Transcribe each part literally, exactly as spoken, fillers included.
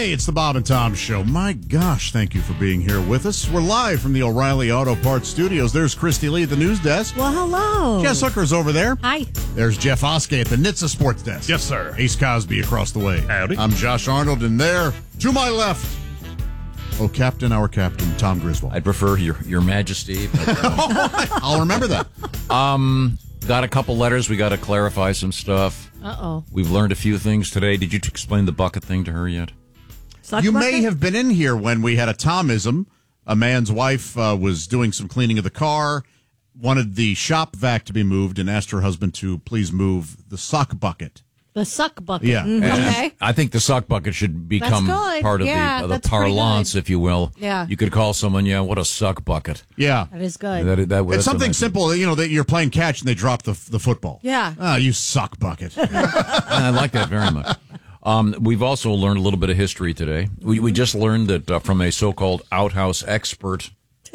Hey, it's the Bob and Tom Show. My gosh, thank you for being here with us. We're live from the O'Reilly Auto Parts Studios. There's Christy Lee at the news desk. Well, hello. Jess Hooker's over there. Hi. There's Jeff Oskey at the N H T S A Sports Desk. Yes, sir. Ace Cosby across the way. Howdy. I'm Josh Arnold, and there, to my left, oh, Captain, our Captain, Tom Griswold. I'd prefer your your Majesty. But, uh, I'll remember that. um, got a couple letters. We got to clarify some stuff. Uh-oh. We've learned a few things today. Did you t- explain the bucket thing to her yet? Suck You bucket? may have been in here when we had a Tomism. A man's wife uh, was doing some cleaning of the car, wanted the shop vac to be moved, and asked her husband to please move the sock bucket. The suck bucket. Yeah. Mm, And okay. I think the sock bucket should become That's good. part of Yeah, the, uh, the that's pretty parlance, good. if you will. Yeah. You could call someone, yeah, what a suck bucket. Yeah. That is good. That, that, that's It's something a nice- simple, you know, that you're playing catch and they drop the the football. Yeah. Ah, you suck bucket. I like that very much. Um, we've also learned a little bit of history today. We, we just learned that uh, from a so-called outhouse expert,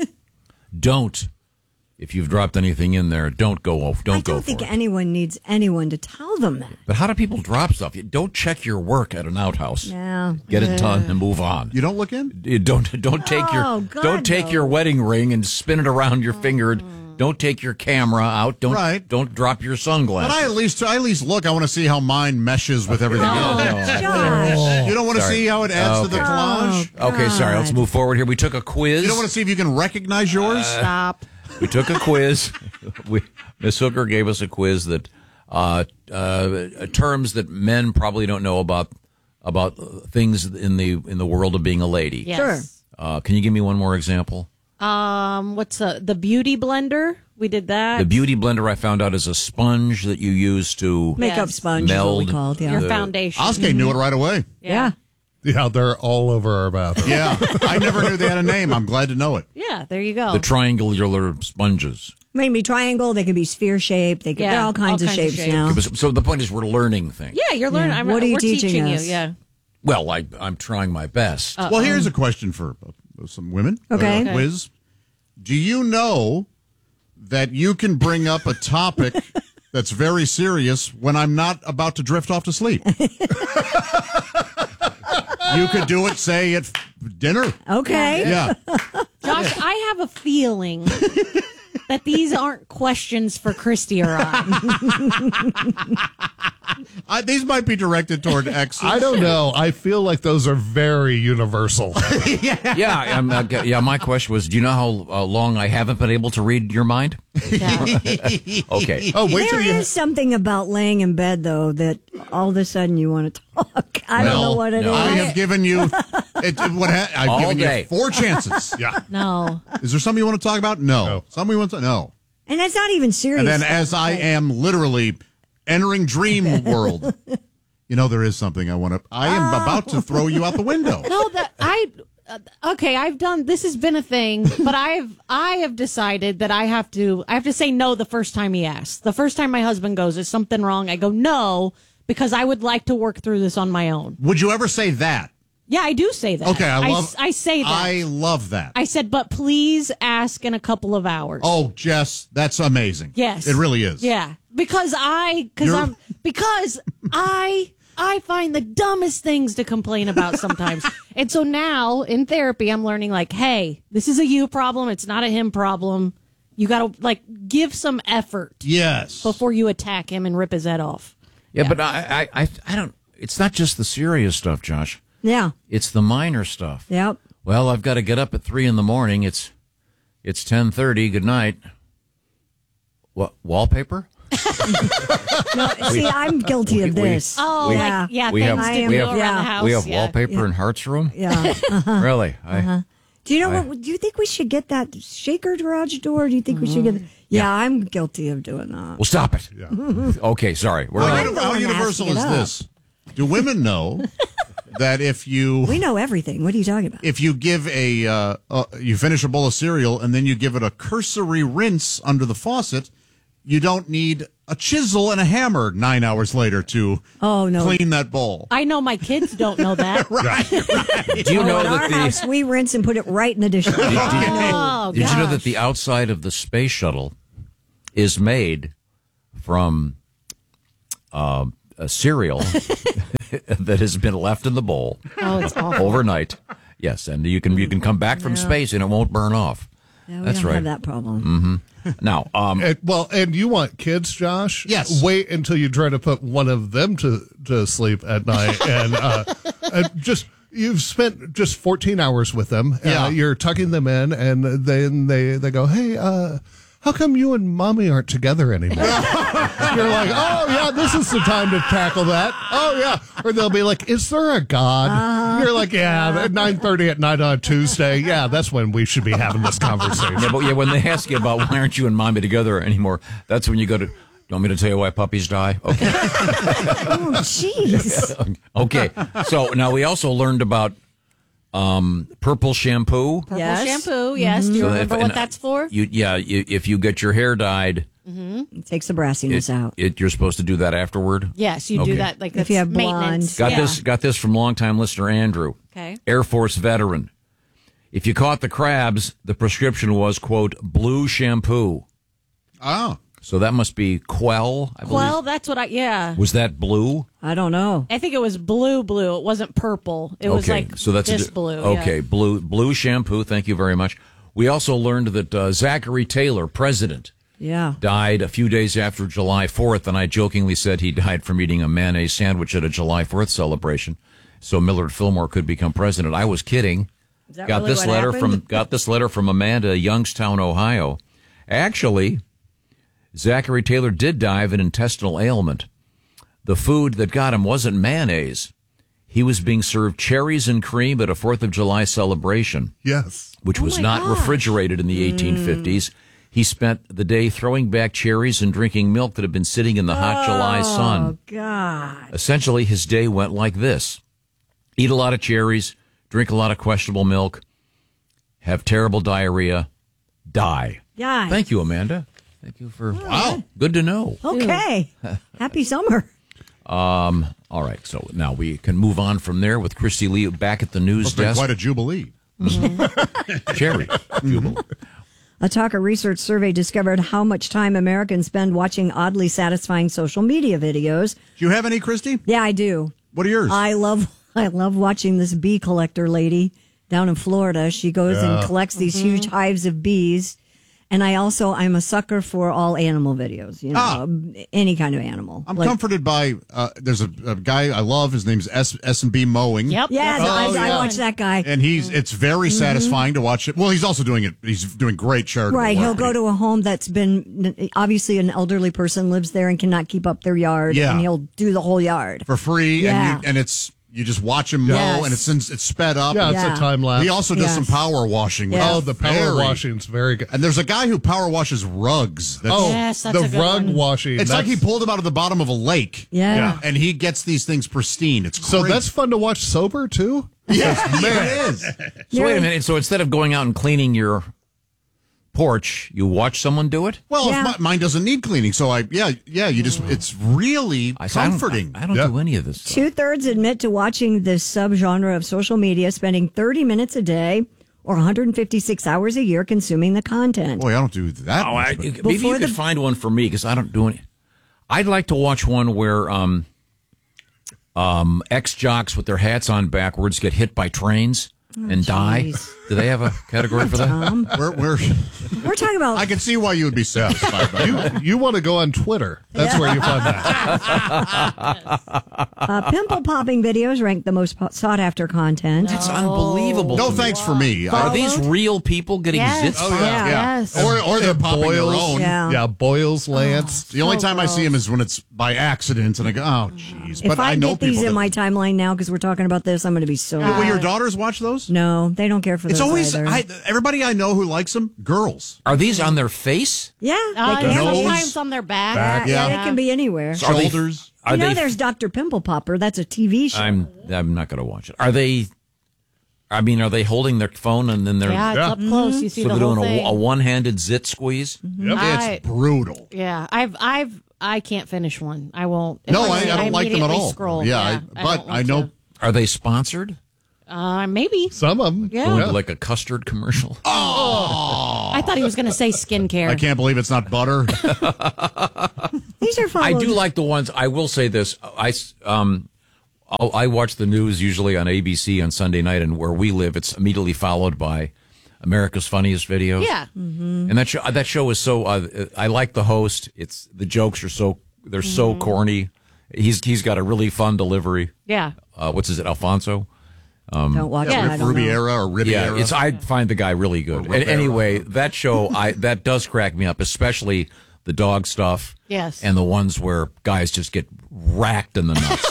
don't, if you've dropped anything in there, don't go off. Don't I go don't for think it. anyone needs anyone to tell them that. But how do people drop stuff? You don't check your work at an outhouse. Yeah. Get it done and move on. You don't look in? You don't don't take Oh, your God, don't take no. your wedding ring and spin it around your finger. Don't take your camera out. Don't Right. don't drop your But sunglasses. I at least I at least look. I want to see how mine meshes with everything else. Josh. You don't want to Sorry. see how it adds to the Okay. collage? Oh, Okay, sorry. Let's God. move forward here. We took a quiz. You don't want to see if you can recognize yours? Stop. We took a quiz. we, Miss Hooker gave us a quiz that uh, uh, terms that men probably don't know about about things in the in the world of being a lady. Yes. Sure. Uh, can you give me one more example? Um, what's uh, the beauty blender? We did that. The beauty blender I found out is a sponge that you use to Makeup Yes. sponge is what we Meld called, yeah. Your the- foundation. Oskey knew it right away. yeah. Yeah, they're all over our bathroom. Yeah. I never knew they had a name. I'm glad to know it. Yeah, there you go. the triangular sponges. Maybe triangle, they could be sphere shaped, they could Yeah, they're all kinds, all of, kinds of shapes shapes. now. So, so the point is, we're learning things. yeah, you're learning. Yeah. I'm, What are you we're teaching teaching us? you. Yeah. Well, I, I'm trying my best. Well, here's a question for uh, some women. Okay. Uh, Okay. Quiz. Do you know that you can bring up a topic that's very serious when I'm not about to drift off to sleep? You could do it, say, at dinner. Okay. Yeah. Josh, I have a feeling that these aren't questions for Christy or I. I, these might be directed toward exes. I don't know. I feel like those are very universal. yeah, I'm, uh, yeah. My question was, do you know how uh, long I haven't been able to read your mind? Yeah. Okay. Oh, wait till There you. is something about laying in bed, though, that all of a sudden you want to talk. I don't know what it is. no. I have given you. It, it- what ha- I've All given day. you four chances. Yeah. No. Is there something you want to talk about? No. No. Something you want to no. And it's not even serious. And then, as I am literally entering dream world, you know, there is something I want to. I am about to throw you out the window. No, that I uh, okay, I've done this has been a thing, but I've I have decided that I have to I have to say no the first time he asks. The first time my husband goes, is something wrong? I go, no, because I would like to work through this on my own. Would you ever say that? Yeah, I do say that. Okay, I love. s- I, say that. I love that. I said, but please ask in a couple of hours. Oh, Jess, that's amazing. Yes. It really is. Yeah, because I because You're- I'm because I I find the dumbest things to complain about sometimes. And so now in therapy I'm learning like, hey, this is a you problem, it's not a him problem. You got to like give some effort Yes. before you attack him and rip his head off. Yeah, but I, I, I, I don't. It's not just the serious stuff, Josh. Yeah. It's the minor stuff. Yep. Well, I've got to get up at three in the morning. It's, it's ten thirty. Good night. What wallpaper? No, see, I'm guilty of we- we- this. Oh, Yeah. like yeah, We things have- to we do have- around yeah. the house. we have yeah. wallpaper in Hart's room. Yeah. Really? I, Do you know I- what? Do you think we should get that shaker garage door? Do you think we should get? Yeah, I'm guilty of doing that. Well, stop it. Okay, sorry. We're How, not- I'm the how one universal asking is it up. this? Do women know that if you We know everything. What are you talking about? if you give a uh, uh, you finish a bowl of cereal and then you give it a cursory rinse under the faucet, you don't need a chisel and a hammer nine hours later to Oh, no. clean that bowl. I know my kids don't know that. do you know In that our the? house, we rinse and put it right in the dishwasher. Oh, Did you know gosh. that the outside of the space shuttle is made from uh, a cereal that has been left in the bowl Oh, it's awful. overnight. Yes, and you can you can come back from space and it won't burn off. Yeah, we That's don't right. have that problem. Now, um, And, well, and you want kids, Josh? Yes. Wait until you try to put one of them to, to sleep at night, and uh, and just you've spent just fourteen hours with them. Yeah. Uh, you're tucking them in, and then they they go, "Hey, uh, how come you and mommy aren't together anymore?" You're like, "Oh yeah, this is the time to tackle that." Oh yeah, or they'll be like, "Is there a God?" Uh, You're like, "Yeah, at nine thirty at night on a Tuesday. Yeah, that's when we should be having this conversation." yeah, but yeah, when they ask you about why aren't you and mommy together anymore, that's when you go to. You want me to tell you why puppies die? Okay. Oh, jeez. Okay. So now we also learned about um, purple shampoo. Purple Yes. shampoo, yes. Do you So remember if- what and, that's for? You, yeah, you, if you get your hair dyed, It takes the brassiness it, out. it, you're supposed to do that afterward. Yes, you Okay. do that. Like If that's you have maintenance. Got Yeah. this. Got this from longtime listener Andrew. Okay. Air Force veteran. If you caught the crabs, the prescription was quote blue shampoo. Oh. So that must be Quell. I believe. Well, that's what I. Yeah. Was that blue? I don't know. I think it was blue, blue. It wasn't purple. It was okay, like so that's a just di- blue. Okay, yeah. blue blue shampoo. Thank you very much. We also learned that uh, Zachary Taylor, president, Yeah. died a few days after July fourth, and I jokingly said he died from eating a mayonnaise sandwich at a July fourth celebration, so Millard Fillmore could become president. I was kidding. Is that Got really this what letter happened? from got this letter from Amanda, Youngstown, Ohio. Actually, Zachary Taylor did die of an intestinal ailment. The food that got him wasn't mayonnaise. He was being served cherries and cream at a fourth of July celebration, Yes. which was my not gosh. refrigerated in the eighteen fifties. He spent the day throwing back cherries and drinking milk that had been sitting in the hot July sun. Oh, God. Essentially, his day went like this. Eat a lot of cherries, drink a lot of questionable milk, have terrible diarrhea, die. Yeah. Thank you, Amanda. Thank you for... Wow. Good to know. Okay. Happy summer. Um. All right, so now we can move on from there with Christy Lee back at the news Must have been desk. quite a jubilee. Cherry. Jubilee. A Talker research survey discovered how much time Americans spend watching oddly satisfying social media videos. Do you have any, Christy? Yeah, I do. What are yours? I love I love watching this bee collector lady down in Florida. She goes and collects these Mm-hmm. huge hives of bees. And I also I'm a sucker for all animal videos, you know, Ah. any kind of animal. I'm Like- comforted by, uh, there's a, a guy I love. His name's S S and B Mowing. Yep. Yes, that's I, the I one. watch that guy. And he's, it's very satisfying to watch it. Well, he's also doing it, he's doing great charitable Right, work. he'll go to a home that's been obviously an elderly person lives there and cannot keep up their yard, Yeah. and he'll do the whole yard. for free. Yeah. And, you, and it's, you just watch him mow Yes. and it's, in, it's sped up. Yeah, And it's Yeah. a time lapse. he also does Yes. some power washing. which Yeah. is Oh, the power very- washing's very good. And there's a guy who power washes rugs. That's, Oh, Yes, that's the a good rug one. washing. it's like he that's- pulled him out of the bottom of a lake. Yeah. Yeah. And he gets these things pristine. It's So great. that's fun to watch sober too. yeah, it is. So wait a minute. So instead of going out and cleaning your porch, you watch someone do it? Well, Yeah. if my, mine doesn't need cleaning, so I yeah yeah you just it's really I, I don't- comforting. I, I don't Yeah. do any of this stuff. Two thirds admit to watching this subgenre of social media, spending thirty minutes a day or one hundred fifty-six hours a year consuming the content. Boy, I don't do that. Oh, much, I, but- maybe Before you could the- find one for me because I don't do any. I'd like to watch one where um, um, ex jocks with their hats on backwards get hit by trains and die. jeez. Do they have a category for that? Um, we're, we're, we're talking about I can see why you would be satisfied by that. You want to go on Twitter? That's where you find that. uh, pimple popping videos ranked the most po- sought after content. It's unbelievable. No to me. thanks for me. Are I- these real people getting Yes. zits? oh popped? yeah, yeah. Yes. Or or they're And popping Boyles, their own. Yeah. yeah, Boyles, Lance. The only So time I see gross. them is when it's by accident, and I go, oh jeez. If But I, I know get these people. in that- my timeline now because we're talking about this, I'm going to be so. Will your daughters watch those? No, they don't care for It's those always either. I, everybody I know who likes them, girls. Are these on their face? yeah, Uh, they can nose, be. sometimes on their back. Yeah, yeah. yeah, they can be anywhere. Are they- Shoulders. Are you know, they? there's Doctor Pimple Popper. That's a T V show. I'm. I'm not going to watch it. Are they? I mean, are they holding their phone and then they're Yeah, it's Yeah. up close. You see so the they're whole doing thing. a, a one-handed zit squeeze? Yep. I- It's brutal. Yeah, I've, I've, I can't finish one. I won't. If No, I, I, see I it, don't like them at immediately all. Scroll. Yeah, I, I but don't I, want know. to. Are they sponsored? Uh, maybe. Some of them. Yeah. Ooh, like a custard commercial? I thought he was going to say skincare. I can't believe it's not butter. These are followed. I do like the ones. I will say this. I um, I'll, I watch the news usually on A B C on Sunday night, and where we live, it's immediately followed by America's Funniest Videos. Yeah. Mm-hmm. And that show, that show is so. Uh, I like the host. It's the jokes are so they're mm-hmm. so corny. He's he's got a really fun delivery. Yeah. Uh, what's his it? Alfonso. Um, don't watch yeah, it. I don't Rubiera know. or Riviera. Yeah, it's I find the guy really good. And anyway, that show I that does crack me up, especially the dog stuff. Yes. And the ones where guys just get racked in the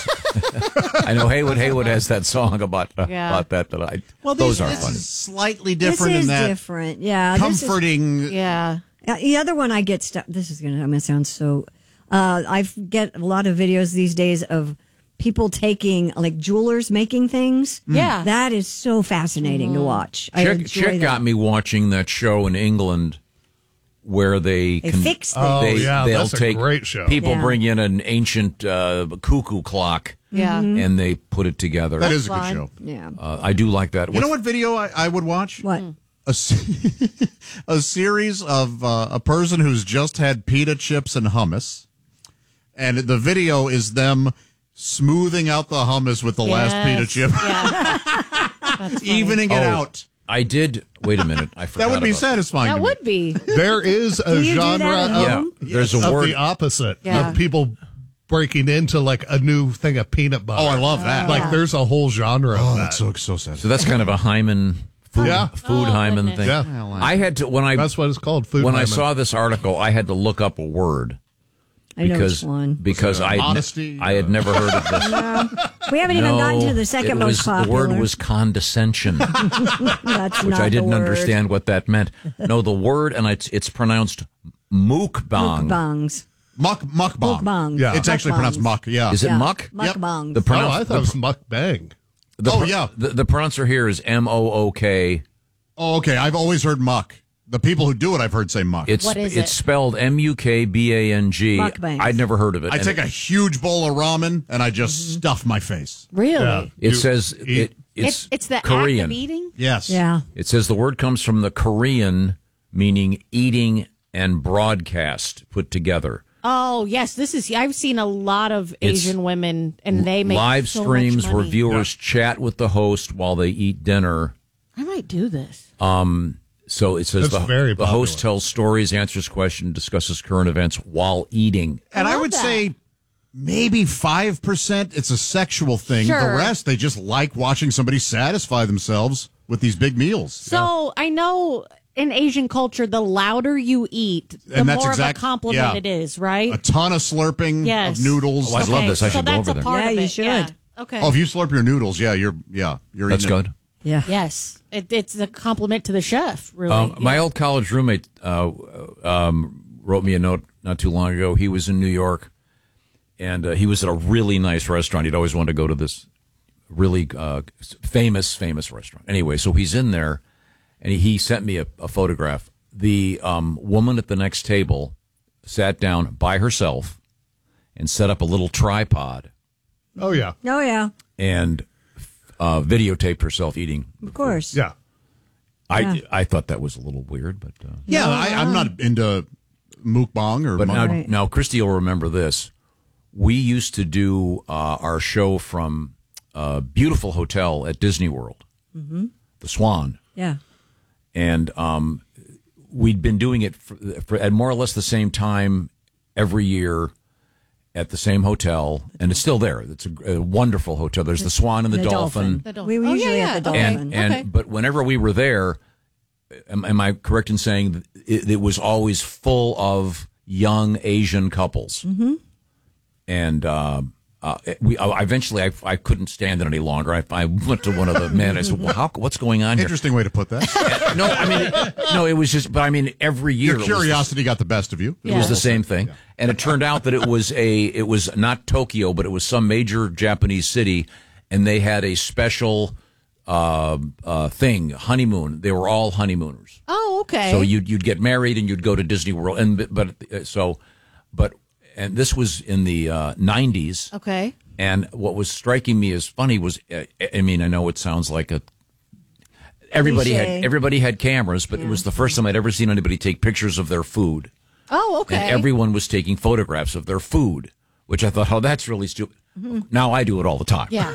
nuts. I know Haywood Haywood has that song about uh, Yeah. about that that I well, those these, are this funny. is slightly This different is in that different. Yeah. this is- comforting. Yeah. Uh, the other one I get stuff. This is gonna. I'm gonna sound so. Uh, I get a lot of videos these days of people taking like jewelers making things. Yeah. That is so fascinating to watch. I Chick, enjoy Chick that. got me watching that show in England where they They can, fix things. Oh, they, yeah, they'll that's a take great show. People Yeah. bring in an ancient uh, cuckoo clock, Yeah. and they put it together. That is a good fun. show. Yeah. Uh, I do like that. You know what video I, I would watch? What? A, se- a series of uh, a person who's just had pita chips and hummus, and the video is them smoothing out the hummus with the last pita Yes. chip, Yeah. That's funny. evening it Oh, out. I did. Wait a minute. I forgot That would be about satisfying. That to me. would be. There is a Do you do that genre at of, Yeah, home? there's a of word. the opposite Yeah. of people breaking into like a new thing of peanut butter. Oh, I love that. Like there's a whole genre of Oh, that. that's so so sad. So that's kind of a Hyman food, Yeah. food Oh, Hyman goodness. thing. Yeah. I had to when I That's what it's called. Food when I Hyman. saw this article, I had to look up a word I know because which one. because Was it I modesty? I had never heard of this. We haven't even No, gotten to the second it most was, popular. The word was condescension, That's which not I didn't the word. understand what that meant. No, the word and it's it's pronounced mukbang. Mukbangs. Muck mukbang. Mukbangs. Yeah. It's actually Mukbangs. pronounced muck. Yeah. Is it Yeah. muck? Mukbangs. The Oh, pronounce, I thought the, it was mukbang. the Oh, pro- yeah. The, the pronouncer here is M O O K. Oh, okay. I've always heard muck. The people who do it, I've heard say muck. It's What is it's it? spelled M U K B A N G. Mukbangs. I'd never heard of it. I And take it, a huge bowl of ramen and I just stuff my face. Really? Yeah. it You says eat- it, It's, it's it's the Korean. act of eating? Yes. Yeah. It says the word comes from the Korean, meaning eating and broadcast put together. Oh, yes. This is, I've seen a lot of It's Asian women, and they make live so streams much where money. viewers chat with the host while they eat dinner. I might do this. So it says That's the, very the host popular. tells stories, answers questions, discusses current events while eating. And I, love would that. say maybe five percent it's a sexual thing. Sure. The rest, they just like watching somebody satisfy themselves with these big meals. So I know in Asian culture, the louder you eat, the And that's more exact- of a compliment yeah. it is, right? A ton of slurping Yes. of noodles. Oh, I love this. I so should go that's over a there. part Yeah, of you it. should. Yeah. Okay. Oh, if you slurp your noodles, yeah, you're yeah, you're That's eating it. good. Yeah. Yes, it, it's a compliment to the chef. Really, Um, my Yeah. old college roommate uh, um, wrote me a note not too long ago. He was in New York, and uh, he was at a really nice restaurant. He'd always wanted to go to this really uh, famous, famous restaurant. Anyway, so he's in there, and he, he sent me a, a photograph. The um, woman at the next table sat down by herself and set up a little tripod Oh yeah, Oh, yeah. and uh, videotaped herself eating. Of course. yeah. I Yeah. I thought that was a little weird, but. Uh, Yeah, I, I'm not into mukbang or But now, mukbang. Right. now, Christy will remember this. We used to do uh, our show from a beautiful hotel at Disney World, Mm-hmm. the Swan, Yeah. and um, we'd been doing it for, for, at more or less the same time every year at the same hotel, and it's still there. It's a, a wonderful hotel. There's the Swan and the, The Dolphin. dolphin. The dolphin. We were Oh, usually yeah, at the yeah. dolphin. And, and Okay. but whenever we were there, am, am I correct in saying that it, it was always full of young Asian couples? Mm-hmm. And uh, uh, we I, eventually I, I couldn't stand it any longer. I, I went to one of the men. I said, "Well, how, what's going on here?" Interesting way to put that. No, I mean, it, no, it was just. But I mean, every year Your it was the- curiosity got the best of you. it was the same thing, and it turned out that it was a it was not Tokyo, but it was some major Japanese city, and they had a special uh, uh, thing, honeymoon. They were all honeymooners, Oh, okay. so you'd you'd get married and you'd go to Disney World, and but uh, so, but and this was in the uh, nineties, okay. and what was striking me as funny was, uh, I mean, I know it sounds like a. Everybody Cliche. had everybody had cameras, but it was the first time I'd ever seen anybody take pictures of their food. Oh, okay. And everyone was taking photographs of their food, which I thought, oh, that's really stupid. Now I do it all the time. Yeah.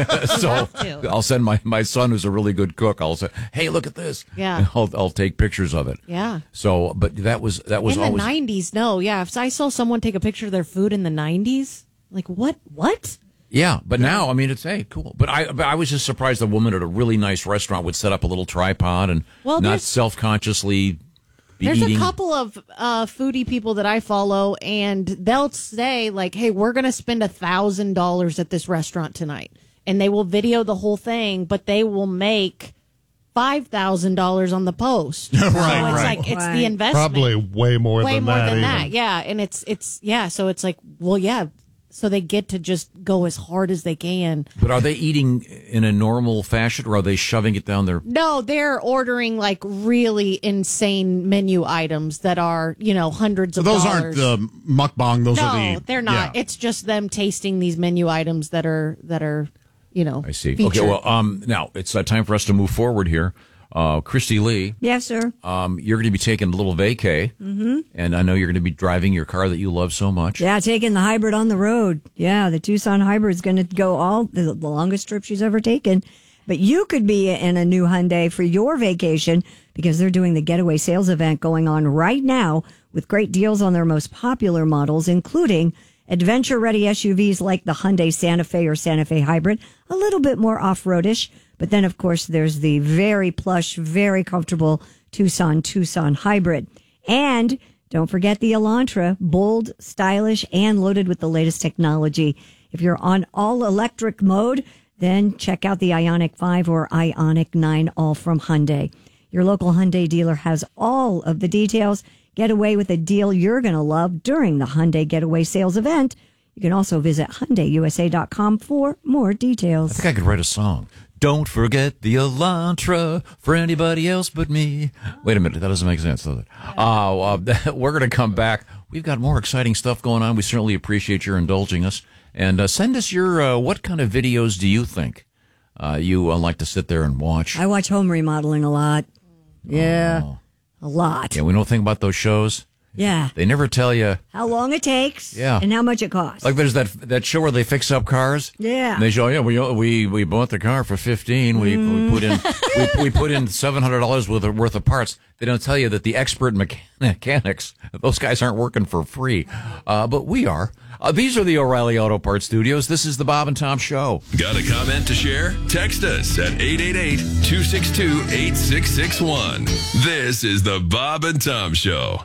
So to. I'll send my, my son, who's a really good cook. I'll say, "Hey, look at this." Yeah. And I'll I'll take pictures of it. Yeah. So, but that was that was in the always nineties, no. Yeah. If I saw someone take a picture of their food in the nineties, like, what? What? yeah. But now, I mean, it's hey, cool. But I but I was just surprised a woman at a really nice restaurant would set up a little tripod and Well, not there's- self consciously. Be There's eating. a couple of uh, foodie people that I follow, and they'll say, like, hey, we're going to spend one thousand dollars at this restaurant tonight. And they will video the whole thing, but they will make five thousand dollars on the post. Right, so it's right. like, it's Right. the investment. Probably way more way than more that. than even. that. Yeah. And it's, it's, yeah. So it's like, well, yeah. So they get to just go as hard as they can. But are they eating in a normal fashion, or are they shoving it down their? No, they're ordering like really insane menu items that are, you know, hundreds So of those dollars. aren't the mukbang. Those no, are the. they're not. yeah. It's just them tasting these menu items that are that are, you know. I see. featured. Okay. Well, um, now it's uh, time for us to move forward here. Uh, Christy Lee, Yes, sir. um, you're going to be taking a little vacay, mm-hmm. and I know you're going to be driving your car that you love so much. Yeah, taking the hybrid on the road. Yeah, the Tucson hybrid is going to go all the, the longest trip she's ever taken. But you could be in a new Hyundai for your vacation because they're doing the Getaway Sales event going on right now with great deals on their most popular models, including adventure-ready S U Vs like the Hyundai Santa Fe or Santa Fe Hybrid, a little bit more off-roadish. But then, of course, there's the very plush, very comfortable Tucson Tucson Hybrid. And don't forget the Elantra, bold, stylish, and loaded with the latest technology. If you're on all-electric mode, then check out the Ioniq five or Ioniq nine, all from Hyundai. Your local Hyundai dealer has all of the details. Get away with a deal you're going to love during the Hyundai Getaway Sales event. You can also visit Hyundai U S A dot com for more I details. think I could write a song. Don't forget the Elantra for anybody else but me. Wait a minute, that doesn't make sense, does it? Uh, uh, we're going to come back. We've got more exciting stuff going on. We certainly appreciate your indulging us. And uh, send us your, uh, what kind of videos do you think uh, you uh, like to sit there and watch? I watch home remodeling a lot. Yeah, Oh. a lot. Yeah, we know a thing about those shows. Yeah. They never tell you. How long it takes. Yeah. And how much it costs. Like there's that that show where they fix up cars. Yeah. And they show, yeah, we we we bought the car for fifteen. We, we put in we, we put in seven hundred dollars worth of worth of parts. They don't tell you that the expert mechan- mechanics, those guys aren't working for free, uh, but we are. Uh, these are the O'Reilly Auto Parts Studios. This is the Bob and Tom Show. Got a comment to share? Text us at eight eight eight, two six two, eight six six one. This is the Bob and Tom Show.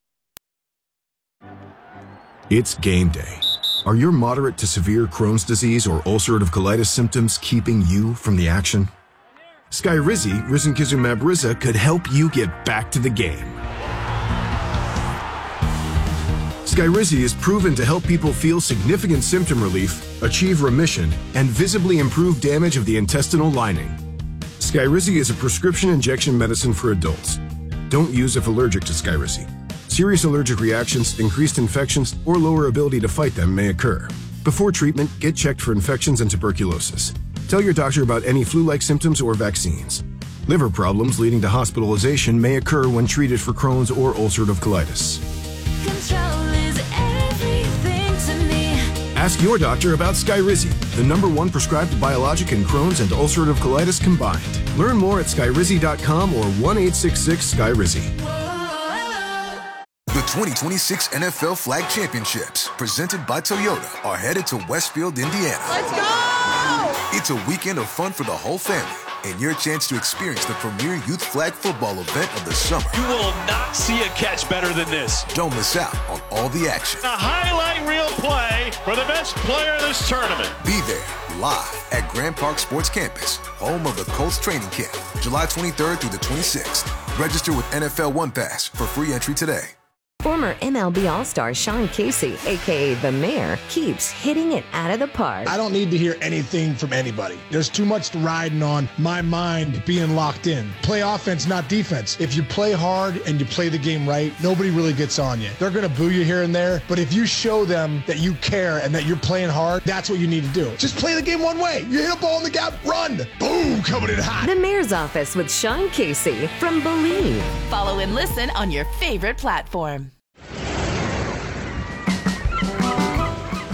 It's game day. Are your moderate to severe Crohn's disease or ulcerative colitis symptoms keeping you from the action? Skyrizi, risankizumab Riza, could help you get back to the game. Skyrizi is proven to help people feel significant symptom relief, achieve remission, and visibly improve damage of the intestinal lining. Skyrizi is a prescription injection medicine for adults. Don't use if allergic to Skyrizi. Serious allergic reactions, increased infections, or lower ability to fight them may occur. Before treatment, get checked for infections and tuberculosis. Tell your doctor about any flu-like symptoms or vaccines. Liver problems leading to hospitalization may occur when treated for Crohn's or ulcerative colitis. Control is everything to me. Ask your doctor about Skyrizi, the number one prescribed biologic in Crohn's and ulcerative colitis combined. Learn more at skyrizi dot com or one eight six six Skyrizi. The twenty twenty-six N F L Flag Championships, presented by Toyota, are headed to Westfield, Indiana. Let's go! It's a weekend of fun for the whole family and your chance to experience the premier youth flag football event of the summer. You will not see a catch better than this. Don't miss out on all the action. A highlight reel play for the best player in this tournament. Be there live at Grand Park Sports Campus, home of the Colts training camp, July twenty-third through the twenty-sixth. Register with N F L One Pass for free entry today. Former M L B All-Star Sean Casey, a k a. The Mayor, keeps hitting it out of the park. I don't need to hear anything from anybody. There's too much riding on my mind being locked in. Play offense, not defense. If you play hard and you play the game right, nobody really gets on you. They're going to boo you here and there, but if you show them that you care and that you're playing hard, that's what you need to do. Just play the game one way. You hit a ball in the gap, run. Boom, coming in hot. The Mayor's Office with Sean Casey from Believe. Follow and listen on your favorite platform.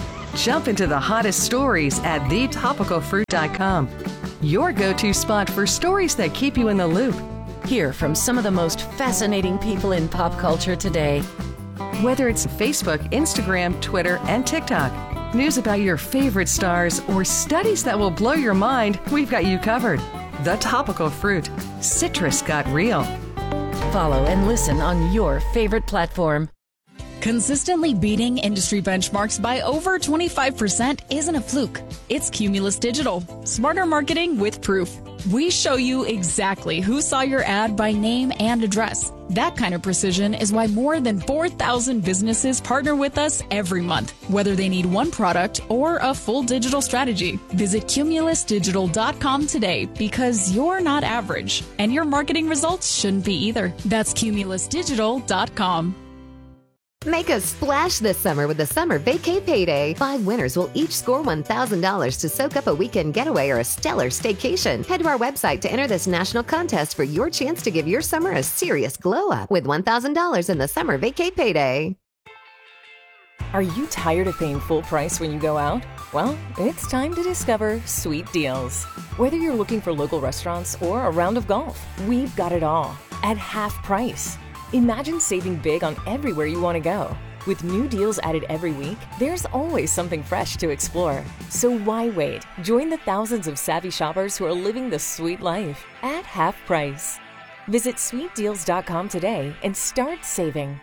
Jump into the hottest stories at the topical fruit dot com. Your go-to spot for stories that keep you in the loop. Hear from some of the most fascinating people in pop culture today. Whether it's Facebook, Instagram, Twitter, and TikTok, news about your favorite stars, or studies that will blow your mind, we've got you covered. The Topical Fruit. Citrus got real. Follow and listen on your favorite platform. Consistently beating industry benchmarks by over twenty-five percent isn't a fluke. It's Cumulus Digital. Smarter marketing with proof. We show you exactly who saw your ad by name and address. That kind of precision is why more than four thousand businesses partner with us every month, whether they need one product or a full digital strategy. Visit cumulus digital dot com today because you're not average, and your marketing results shouldn't be either. That's cumulus digital dot com. Make a splash this summer with the Summer Vacay Payday. Five winners will each score one thousand dollars to soak up a weekend getaway or a stellar staycation. Head to our website to enter this national contest for your chance to give your summer a serious glow up with one thousand dollars in the Summer Vacay Payday. Are you tired of paying full price when you go out? Well, it's time to discover Sweet Deals. Whether you're looking for local restaurants or a round of golf, we've got it all at half price. Imagine saving big on everywhere you want to go. With new deals added every week, there's always something fresh to explore. So why wait? Join the thousands of savvy shoppers who are living the sweet life at half price. Visit sweet deals dot com today and start saving.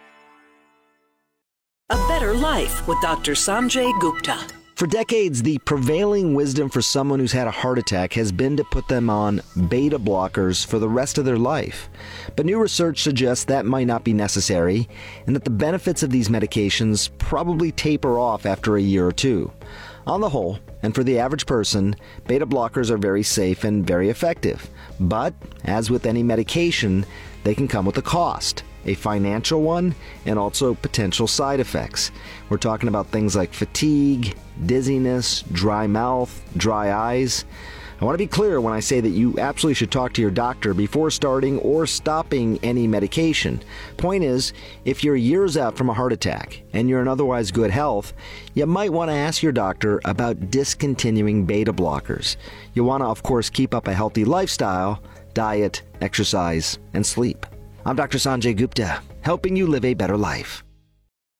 A Better Life with Doctor Sanjay Gupta. For decades, the prevailing wisdom for someone who's had a heart attack has been to put them on beta blockers for the rest of their life. But new research suggests that might not be necessary, and that the benefits of these medications probably taper off after a year or two. On the whole, and for the average person, beta blockers are very safe and very effective. But, as with any medication, they can come with a cost. A financial one, and also potential side effects. We're talking about things like fatigue, dizziness, dry mouth, dry eyes. I want to be clear when I say that you absolutely should talk to your doctor before starting or stopping any medication. Point is, if you're years out from a heart attack and you're in otherwise good health, you might want to ask your doctor about discontinuing beta blockers. You want to, of course, keep up a healthy lifestyle, diet, exercise, and sleep. I'm Doctor Sanjay Gupta, helping you live a better life.